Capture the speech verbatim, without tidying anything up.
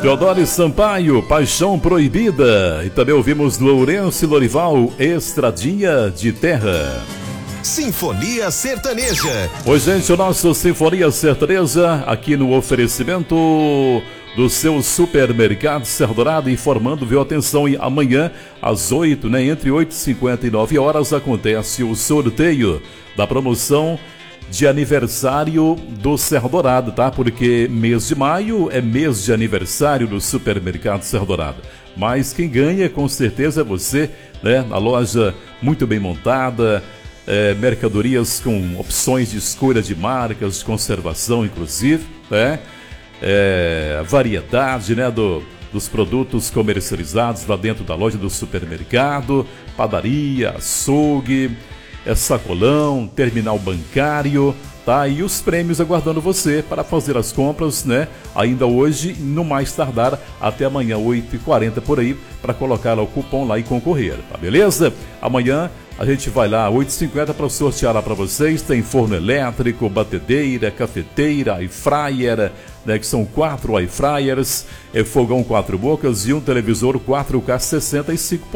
Teodoro Sampaio, Paixão Proibida. E também ouvimos Lourenço e Lorival, Estradinha de Terra. Sinfonia Sertaneja. Oi, gente, o nosso Sinfonia Sertaneja aqui no oferecimento do seu supermercado Serra Dourada, informando, viu, atenção, e amanhã às oito, né, entre oito e cinquenta e nove horas acontece o sorteio da promoção de aniversário do Serra Dourada, tá? Porque mês de maio é mês de aniversário do supermercado Serra Dourada. Mas quem ganha com certeza é você, né? A loja muito bem montada, é, mercadorias com opções de escolha de marcas, de conservação inclusive, né? É, variedade, né, do, dos produtos comercializados lá dentro da loja do supermercado, padaria, açougue, é, sacolão, terminal bancário, tá? E os prêmios aguardando você para fazer as compras, né? Ainda hoje, no mais tardar, até amanhã, oito e quarenta por aí, para colocar o cupom lá e concorrer, tá beleza? Amanhã a gente vai lá, oito e cinquenta, para sortear lá para vocês. Tem forno elétrico, batedeira, cafeteira, air fryer, né, que são quatro air fryers, é, fogão quatro bocas e um televisor quatro K sessenta e cinco